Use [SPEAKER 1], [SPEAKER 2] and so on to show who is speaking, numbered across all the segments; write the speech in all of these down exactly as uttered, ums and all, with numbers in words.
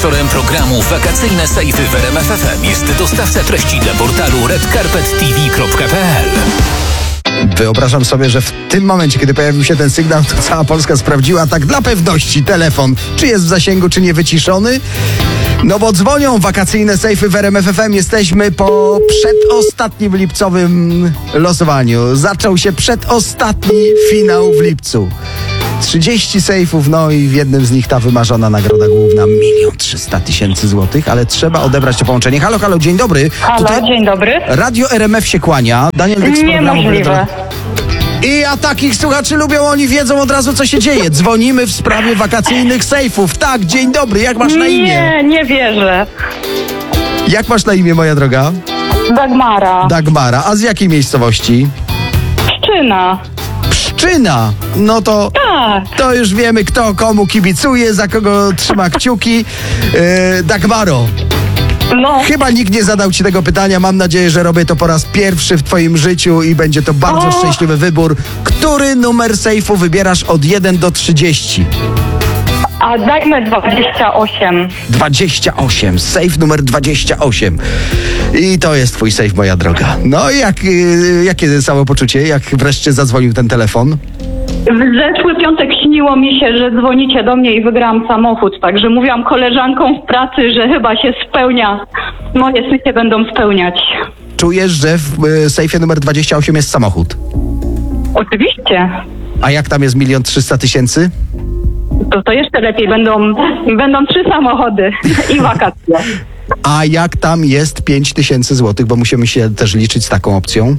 [SPEAKER 1] Sponsorem programu Wakacyjne Sejfy w R M F F M jest dostawca treści dla portalu red carpet t v kropka p l.
[SPEAKER 2] Wyobrażam sobie, że w tym momencie, kiedy pojawił się ten sygnał, to cała Polska sprawdziła tak dla pewności telefon, czy jest w zasięgu, czy nie wyciszony. No bo dzwonią wakacyjne sejfy w R M F F M. Jesteśmy po przedostatnim lipcowym losowaniu. Zaczął się przedostatni finał w lipcu. trzydzieści sejfów, no i w jednym z nich ta wymarzona nagroda główna, milion trzysta tysięcy złotych, ale trzeba odebrać to połączenie. Halo, halo, dzień dobry.
[SPEAKER 3] Halo,
[SPEAKER 2] Tutaj
[SPEAKER 3] dzień dobry.
[SPEAKER 2] Radio R M F się kłania. Daniel Dyk z programu
[SPEAKER 3] Niemożliwe.
[SPEAKER 2] I ja takich słuchaczy lubią, oni wiedzą od razu, co się dzieje. Dzwonimy w sprawie wakacyjnych sejfów. Tak, dzień dobry, jak masz na imię?
[SPEAKER 3] Nie, nie wierzę.
[SPEAKER 2] Jak masz na imię, moja droga?
[SPEAKER 3] Dagmara.
[SPEAKER 2] Dagmara. A z jakiej miejscowości?
[SPEAKER 3] Pszczyna.
[SPEAKER 2] Pszczyna. No to...
[SPEAKER 3] Tak.
[SPEAKER 2] To już wiemy, kto komu kibicuje, za kogo trzyma kciuki. Yy, Dagmaro,
[SPEAKER 3] No.
[SPEAKER 2] chyba nikt nie zadał ci tego pytania. Mam nadzieję, że robię to po raz pierwszy w twoim życiu i będzie to bardzo
[SPEAKER 3] O.
[SPEAKER 2] szczęśliwy wybór. Który numer sejfu wybierasz od jeden do trzydziestu?
[SPEAKER 3] A dajmy dwadzieścia osiem.
[SPEAKER 2] dwadzieścia osiem. Sejf numer dwadzieścia osiem. I to jest twój sejf, moja droga. No i jak, yy, jakie samopoczucie, jak wreszcie zadzwonił ten telefon?
[SPEAKER 3] W zeszły piątek śniło mi się, że dzwonicie do mnie i wygrałam samochód. Także mówiłam koleżankom w pracy, że chyba się spełnia. Moje sny się będą spełniać.
[SPEAKER 2] Czujesz, że w yy, sejfie numer dwadzieścia osiem jest samochód?
[SPEAKER 3] Oczywiście.
[SPEAKER 2] A jak tam jest milion trzysta tysięcy?
[SPEAKER 3] To, to jeszcze lepiej. Będą, będą trzy samochody i wakacje.
[SPEAKER 2] A jak tam jest pięć tysięcy złotych, bo musimy się też liczyć z taką opcją?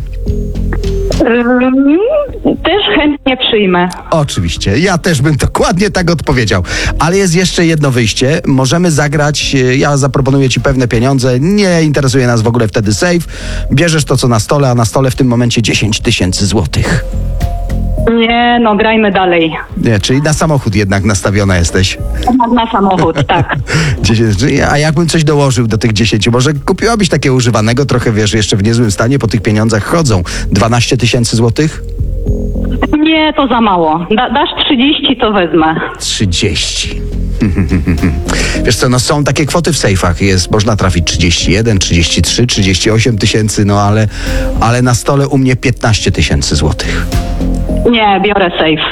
[SPEAKER 3] Ym, też chętnie przyjmę.
[SPEAKER 2] Oczywiście, ja też bym dokładnie tak odpowiedział. Ale jest jeszcze jedno wyjście. Możemy zagrać, e, ja zaproponuję ci pewne pieniądze, nie interesuje nas w ogóle wtedy sejf. Bierzesz to, co na stole, a na stole w tym momencie dziesięć tysięcy złotych.
[SPEAKER 3] Nie, no grajmy dalej.
[SPEAKER 2] Nie, czyli na samochód jednak nastawiona jesteś.
[SPEAKER 3] Na samochód, tak.
[SPEAKER 2] dziesięć, a jakbym coś dołożył do tych dziesięciu, może kupiłabyś takie używanego, trochę wiesz, jeszcze w niezłym stanie, po tych pieniądzach chodzą. dwanaście tysięcy złotych?
[SPEAKER 3] Nie, to za mało. Da, dasz trzydzieści, to wezmę.
[SPEAKER 2] trzydzieści. Wiesz co, no są takie kwoty w sejfach. Jest, można trafić trzydzieści jeden, trzydzieści trzy, trzydzieści osiem tysięcy, no ale, ale na stole u mnie piętnaście tysięcy złotych.
[SPEAKER 3] Nie, biorę safe.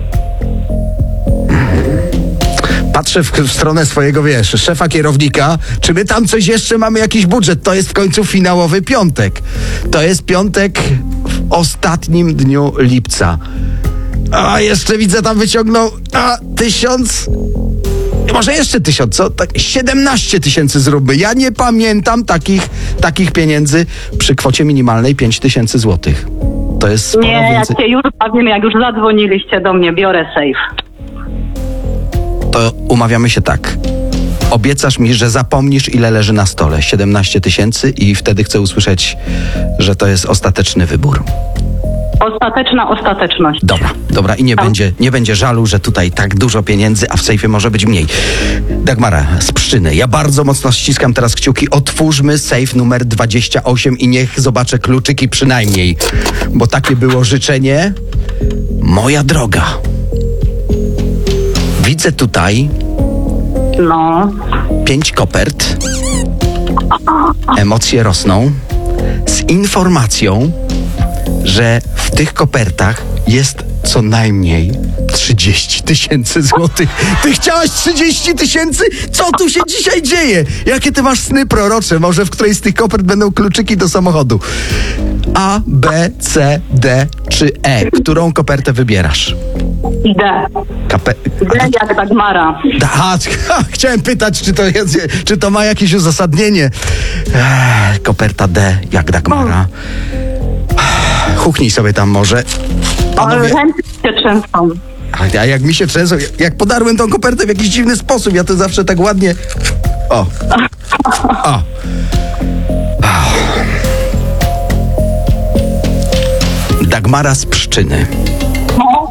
[SPEAKER 2] Patrzę w, w stronę swojego, wiesz, szefa kierownika, czy my tam coś jeszcze mamy, jakiś budżet. To jest w końcu finałowy piątek. To jest piątek w ostatnim dniu lipca. A jeszcze widzę, tam wyciągnął a, tysiąc... Może jeszcze tysiąc, co? Tak, siedemnaście tysięcy zróbmy. Ja nie pamiętam takich, takich pieniędzy przy kwocie minimalnej pięć tysięcy złotych. To jest sporo
[SPEAKER 3] Nie, jak
[SPEAKER 2] więcej.
[SPEAKER 3] cię już powiem, jak już zadzwoniliście do mnie, biorę safe.
[SPEAKER 2] To umawiamy się tak. Obiecasz mi, że zapomnisz, ile leży na stole. siedemnaście tysięcy i wtedy chcę usłyszeć, że to jest ostateczny wybór.
[SPEAKER 3] Ostateczna ostateczność.
[SPEAKER 2] Dobra, dobra i nie będzie, nie będzie żalu, że tutaj tak dużo pieniędzy, a w sejfie może być mniej. Dagmara z Pszczyny, ja bardzo mocno ściskam teraz kciuki. Otwórzmy sejf numer dwadzieścia osiem i niech zobaczę kluczyki przynajmniej, bo takie było życzenie. Moja droga, widzę tutaj
[SPEAKER 3] No.
[SPEAKER 2] pięć kopert. Emocje rosną. Z informacją, że w tych kopertach jest co najmniej trzydzieści tysięcy złotych. Ty chciałaś trzydzieści tysięcy? Co tu się dzisiaj dzieje? Jakie ty masz sny prorocze? Może w którejś z tych kopert będą kluczyki do samochodu? A, B, C, D czy E? Którą kopertę wybierasz?
[SPEAKER 3] D.
[SPEAKER 2] Kape...
[SPEAKER 3] D jak Dagmara.
[SPEAKER 2] Aha, chciałem pytać, czy to, jest, czy to ma jakieś uzasadnienie. Ech, koperta D, jak Dagmara. Huchnij sobie tam może.
[SPEAKER 3] Ale
[SPEAKER 2] Panowie,
[SPEAKER 3] chętnie się trzęsą.
[SPEAKER 2] a, a jak mi się trzęsą, jak podarłem tą kopertę w jakiś dziwny sposób, ja to zawsze tak ładnie... O. O. Dagmara z Pszczyny.
[SPEAKER 3] No.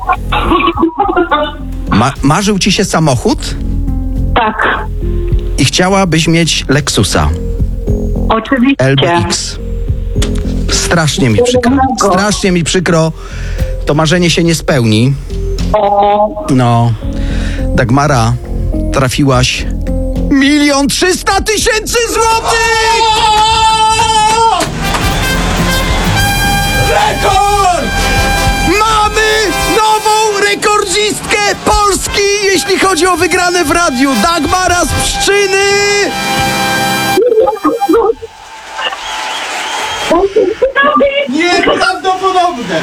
[SPEAKER 2] Ma, marzył ci się samochód
[SPEAKER 3] Tak.
[SPEAKER 2] i chciałabyś mieć Lexusa
[SPEAKER 3] Oczywiście.
[SPEAKER 2] L B X. Strasznie mi przykro. Strasznie mi przykro. To marzenie się nie spełni.
[SPEAKER 3] O.
[SPEAKER 2] No, Dagmara, trafiłaś Milion trzysta tysięcy złotych! Rekord! Mamy nową rekordzistkę Polski, jeśli chodzi o wygrane w radiu. Dagmara z Pszczyny! Nieprawdopodobne!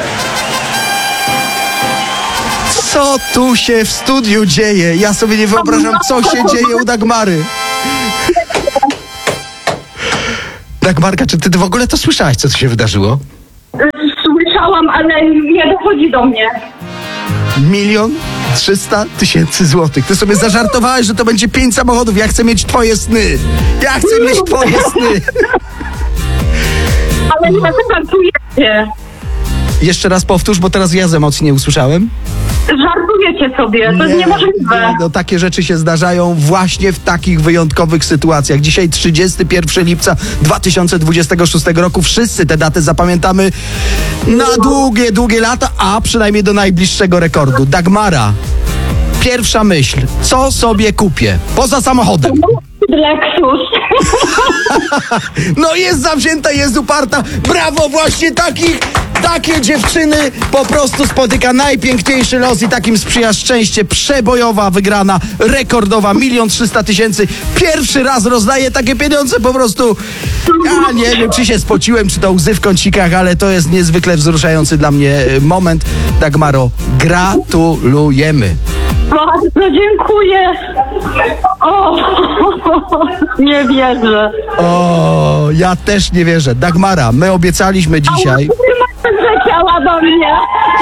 [SPEAKER 2] Co tu się w studiu dzieje? Ja sobie nie wyobrażam, co się dzieje u Dagmary. Dagmarka, czy ty w ogóle to słyszałaś, co tu się wydarzyło?
[SPEAKER 3] Słyszałam, ale nie dochodzi do mnie.
[SPEAKER 2] Milion trzysta tysięcy złotych. Ty sobie zażartowałaś, że to będzie pięć samochodów. Ja chcę mieć twoje sny. Ja chcę mieć twoje sny.
[SPEAKER 3] Ale nie żartujecie.
[SPEAKER 2] Jeszcze raz powtórz, bo teraz ja z emocji nie usłyszałem.
[SPEAKER 3] Żartujecie sobie, to jest niemożliwe.
[SPEAKER 2] Nie, no takie rzeczy się zdarzają właśnie w takich wyjątkowych sytuacjach. Dzisiaj trzydziestego pierwszego lipca dwa tysiące dwudziestego szóstego roku. Wszyscy te daty zapamiętamy na długie, długie lata, a przynajmniej do najbliższego rekordu. Dagmara, pierwsza myśl. Co sobie kupię? Poza samochodem.
[SPEAKER 3] Lexus.
[SPEAKER 2] No jest zawzięta, jest uparta. Brawo, właśnie takich... Takie dziewczyny po prostu spotyka najpiękniejszy los i takim sprzyja szczęście. Przebojowa wygrana, rekordowa, milion trzysta tysięcy. Pierwszy raz rozdaję takie pieniądze po prostu. Ja nie wiem, czy się spociłem, czy to łzy w kącikach, ale to jest niezwykle wzruszający dla mnie moment. Dagmaro, gratulujemy.
[SPEAKER 3] Bardzo dziękuję. O, nie wierzę.
[SPEAKER 2] O, ja też nie wierzę. Dagmara, my obiecaliśmy dzisiaj...
[SPEAKER 3] Zleciała do mnie.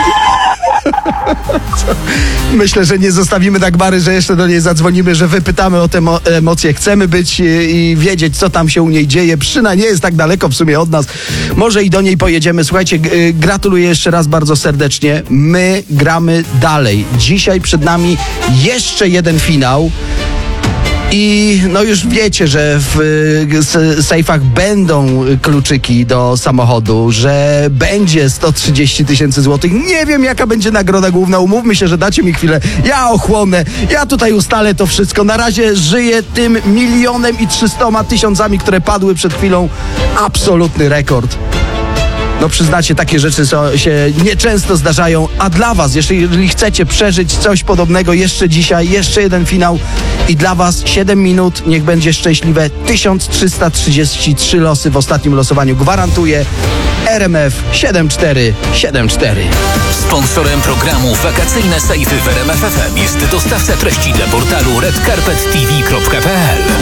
[SPEAKER 2] Myślę, że nie zostawimy Dagmary, że jeszcze do niej zadzwonimy, że wypytamy o te mo- emocje. Chcemy być i, i wiedzieć, co tam się u niej dzieje. Pszczyna nie jest tak daleko w sumie od nas. Może i do niej pojedziemy. Słuchajcie, g- y, gratuluję jeszcze raz bardzo serdecznie. My gramy dalej. Dzisiaj przed nami jeszcze jeden finał. I no już wiecie, że w y, s- sejfach będą kluczyki do samochodu, że będzie sto trzydzieści tysięcy złotych. Nie wiem, jaka będzie nagroda główna. Umówmy się, że dacie mi chwilę. Ja ochłonę. Ja tutaj ustalę to wszystko. Na razie żyję tym milionem i trzystoma tysiącami, które padły przed chwilą. Absolutny rekord. No przyznacie, takie rzeczy so, się nieczęsto zdarzają, a dla was, jeżeli chcecie przeżyć coś podobnego jeszcze dzisiaj, jeszcze jeden finał i dla was siedem minut, niech będzie szczęśliwe, tysiąc trzysta trzydzieści trzy losy w ostatnim losowaniu gwarantuje R M F siedem cztery siedem cztery.
[SPEAKER 1] Sponsorem programu Wakacyjne Sejfy w R M F F M jest dostawca treści dla portalu red carpet t v kropka p l.